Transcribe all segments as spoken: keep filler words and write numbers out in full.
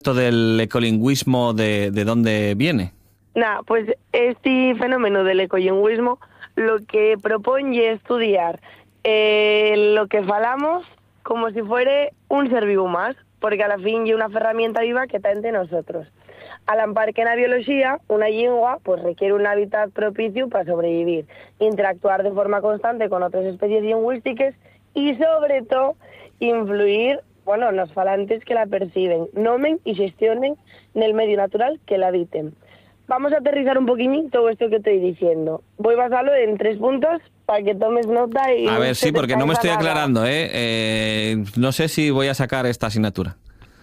¿Esto del ecolingüismo de, de dónde viene? Nah, pues este fenómeno del ecolingüismo lo que propone es estudiar eh, lo que falamos como si fuera un ser vivo más, porque a la fin es una herramienta viva que está entre nosotros. Al ampar que en la biología, una lengua pues requiere un hábitat propicio para sobrevivir, interactuar de forma constante con otras especies lingüísticas y, sobre todo, influir, bueno, los falantes que la perciben, nomen y gestionen en el medio natural que la habiten. Vamos a aterrizar un poquín todo esto que estoy diciendo. Voy a basarlo en tres puntos para que tomes nota y... A ver, sí, porque no me estoy aclarando, ¿eh? eh no sé si voy a sacar esta asignatura.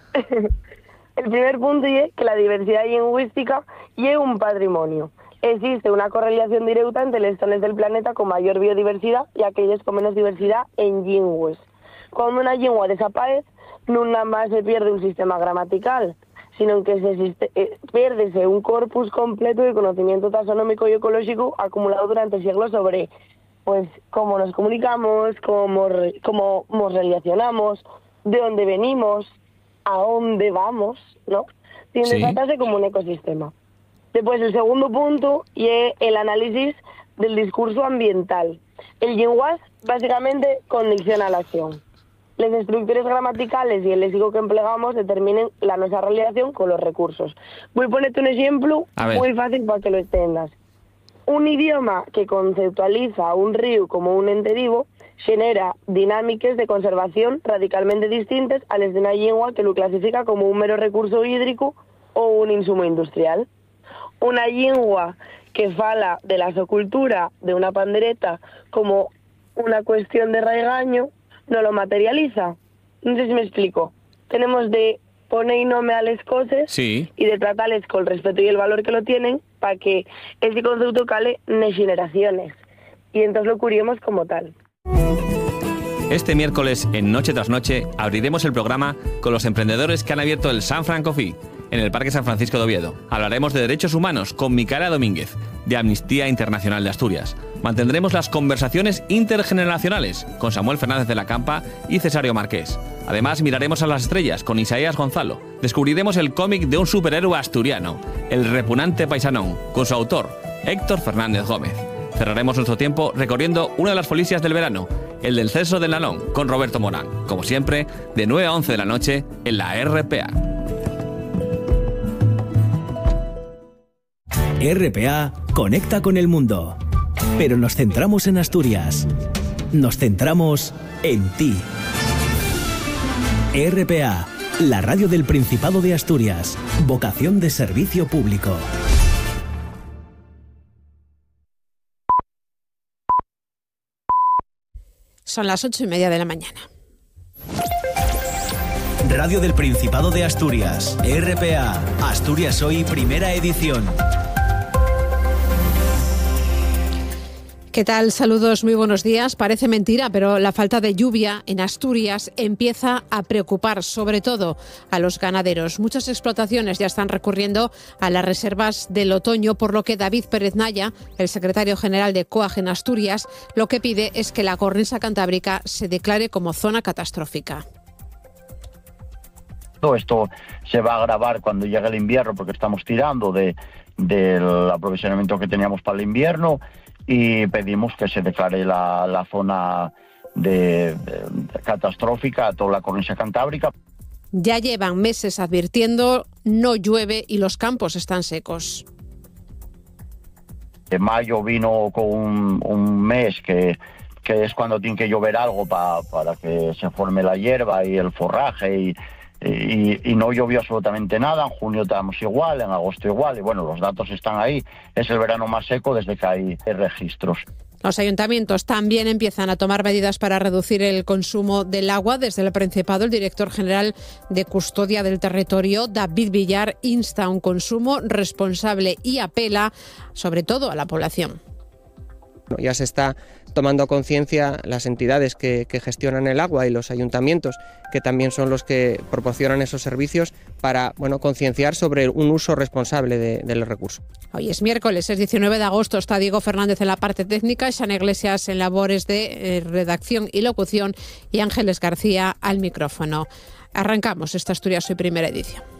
El primer punto es que la diversidad lingüística es un patrimonio. Existe una correlación directa entre las zonas del planeta con mayor biodiversidad y aquellas con menos diversidad en lingües. Cuando una lengua desaparece, no nada más se pierde un sistema gramatical, sino que se eh, pierde un corpus completo de conocimiento taxonómico y ecológico acumulado durante siglos sobre pues cómo nos comunicamos, cómo, cómo nos relacionamos, de dónde venimos, a dónde vamos, ¿no? Tiene que tratarse como un ecosistema. Después, el segundo punto y es el análisis del discurso ambiental. El lenguaje básicamente condiciona la acción. Las estructuras gramaticales y el léxico que empleamos determinen la nuestra relación con los recursos. Voy a ponerte un ejemplo muy fácil para que lo entendas. Un idioma que conceptualiza un río como un ente vivo genera dinámicas de conservación radicalmente distintas a las de una lengua que lo clasifica como un mero recurso hídrico o un insumo industrial. Una lengua que fala de la socultura de una pandereta como una cuestión de raigaño no lo materializa. No sé si me explico. Tenemos de poner nombre a las cosas sí. y de tratarles con el respeto y el valor que lo tienen para que ese concepto cale en generaciones y entonces lo curiemos como tal. Este miércoles, en Noche tras Noche, abriremos el programa con los emprendedores que han abierto el San Fran Coffee en el Parque San Francisco de Oviedo. Hablaremos de derechos humanos con Micaela Domínguez, de Amnistía Internacional de Asturias. Mantendremos las conversaciones intergeneracionales con Samuel Fernández de la Campa y Cesario Marqués. Además, miraremos a las estrellas con Isaías Gonzalo. Descubriremos el cómic de un superhéroe asturiano, El repugnante paisanón, con su autor, Héctor Fernández Gómez. Cerraremos nuestro tiempo recorriendo una de las policias del verano, el del Censo del Nalón, con Roberto Morán. Como siempre, de nueve a once de la noche en la R P A. R P A conecta con el mundo, pero nos centramos en Asturias. Nos centramos en ti. R P A, la radio del Principado de Asturias. Vocación de servicio público. Son las ocho y media de la mañana. Radio del Principado de Asturias. R P A. Asturias Hoy, primera edición. ¿Qué tal? Saludos, muy buenos días. Parece mentira, pero la falta de lluvia en Asturias empieza a preocupar, sobre todo a los ganaderos. Muchas explotaciones ya están recurriendo a las reservas del otoño, por lo que David Pérez Naya, el secretario general de COAG en Asturias, lo que pide es que la cornisa cantábrica se declare como zona catastrófica. Todo esto se va a agravar cuando llegue el invierno, porque estamos tirando de, del aprovisionamiento que teníamos para el invierno, y pedimos que se declare la, la zona de, de, de catastrófica a toda la cornisa cantábrica. Ya llevan meses advirtiendo, no llueve y los campos están secos. En mayo vino con un, un mes que, que es cuando tiene que llover algo pa, para que se forme la hierba y el forraje, y, y, y no llovió absolutamente nada. En junio estamos igual, en agosto igual, y bueno, los datos están ahí. Es el verano más seco desde que hay registros. Los ayuntamientos también empiezan a tomar medidas para reducir el consumo del agua. Desde el Principado, el director general de Custodia del Territorio, David Villar, insta a un consumo responsable y apela sobre todo a la población. Ya se está tomando conciencia las entidades que, que gestionan el agua y los ayuntamientos, que también son los que proporcionan esos servicios, para bueno, concienciar sobre un uso responsable de, del recurso. Hoy es miércoles, es diecinueve de agosto, está Diego Fernández en la parte técnica, Xana Iglesias en labores de eh, redacción y locución y Ángeles García al micrófono. Arrancamos esta Asturias Hoy, primera edición.